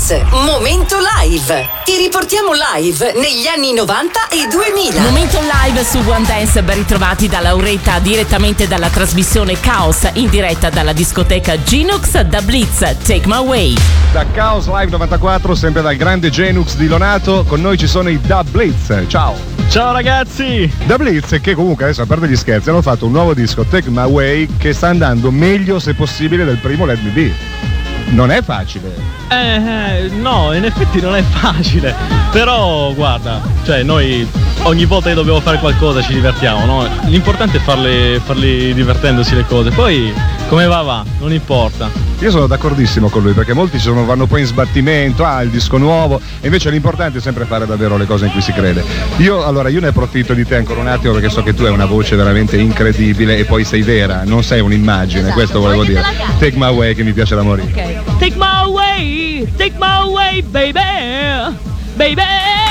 Blitz, momento live. Ti riportiamo live negli anni 90 e 2000. Momento live su One Dance, ben ritrovati da Lauretta direttamente dalla trasmissione Chaos in diretta dalla discoteca Genux. Da Blitz, Take My Way. Da Chaos Live 94, sempre dal grande Genux di Lonato, con noi ci sono i Da Blitz. Ciao! Ciao ragazzi! Da Blitz, che comunque adesso, a parte gli scherzi, hanno fatto un nuovo disco, Take My Way, che sta andando meglio se possibile del primo Let Me Be. Non è facile. No, in effetti non è facile. Però guarda, cioè noi ogni volta che dobbiamo fare qualcosa ci divertiamo, no? L'importante è farli divertendosi le cose. Poi come va, non importa. Io sono d'accordissimo con lui, perché molti vanno poi in sbattimento, il disco nuovo, e invece l'importante è sempre fare davvero le cose in cui si crede. Io ne approfitto di te ancora un attimo, perché so che tu hai una voce veramente incredibile e poi sei vera, non sei un'immagine, esatto. Questo volevo dire. Take My Way, che mi piace da morire. Okay. Take my way, baby, baby.